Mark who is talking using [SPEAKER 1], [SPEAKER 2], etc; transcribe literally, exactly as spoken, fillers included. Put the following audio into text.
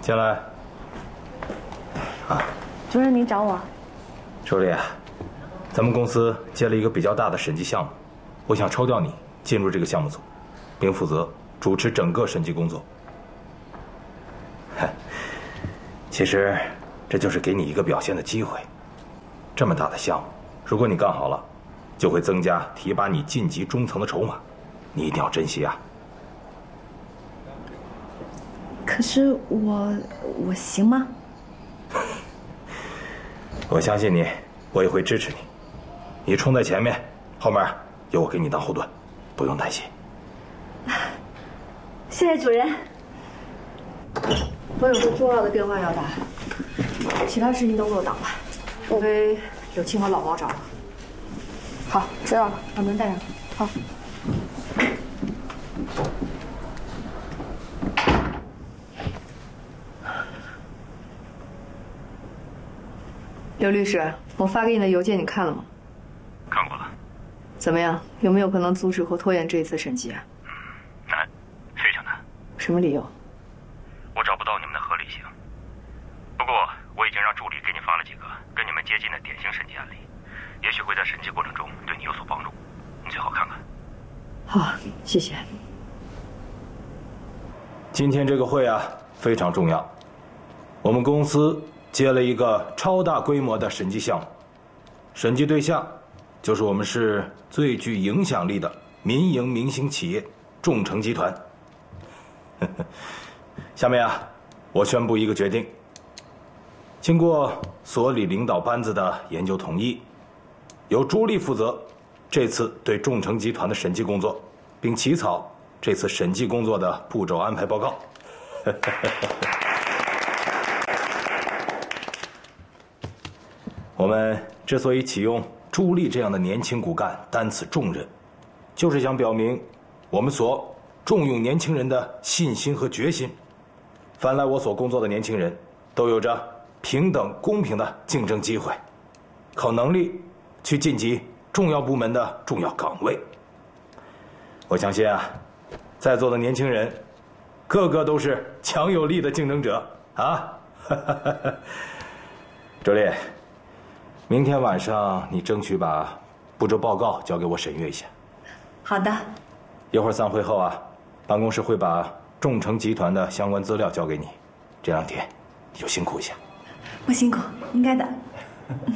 [SPEAKER 1] 进来。啊，
[SPEAKER 2] 主任，您找我？
[SPEAKER 1] 周丽，咱们公司接了一个比较大的审计项目，我想抽调你进入这个项目组，并负责主持整个审计工作。其实，这就是给你一个表现的机会。这么大的项目，如果你干好了，就会增加提拔你晋级中层的筹码，你一定要珍惜啊！
[SPEAKER 2] 可是我，我行吗？
[SPEAKER 1] 我相信你，我也会支持你。你冲在前面，后面有我给你当后盾，不用担心。
[SPEAKER 2] 谢谢主任。我有个重要的电话要打，其他事情都给我挡了，除非有清河老毛找我。好，知道了，把门带上。好。刘律师，我发给你的邮件你看了吗？
[SPEAKER 3] 看过了。
[SPEAKER 2] 怎么样？有没有可能阻止或拖延这一次审计啊？
[SPEAKER 3] 嗯，难，非常难。
[SPEAKER 2] 什么理由？
[SPEAKER 3] 我找不到你们的合理性。不过我已经让助理给你发了几个跟你们接近的典型审计案例，也许会在审计过程中对你有所帮助，你最好看看。
[SPEAKER 2] 好，谢谢。
[SPEAKER 1] 今天这个会啊非常重要，我们公司接了一个超大规模的审计项目，审计对象就是我们市最具影响力的民营明星企业众诚集团。下面啊，我宣布一个决定。经过所里领导班子的研究统一，由朱莉负责这次对众诚集团的审计工作，并起草这次审计工作的步骤安排报告。我们之所以启用朱莉这样的年轻骨干担此重任，就是想表明我们所重用年轻人的信心和决心。凡来我所工作的年轻人都有着平等公平的竞争机会，靠能力去晋级重要部门的重要岗位。我相信啊，在座的年轻人个个都是强有力的竞争者啊！周丽，明天晚上你争取把步骤报告交给我审阅一下。
[SPEAKER 2] 好的。
[SPEAKER 1] 一会儿散会后啊，办公室会把众诚集团的相关资料交给你。这两天你就辛苦一下。
[SPEAKER 2] 不辛苦，应该的。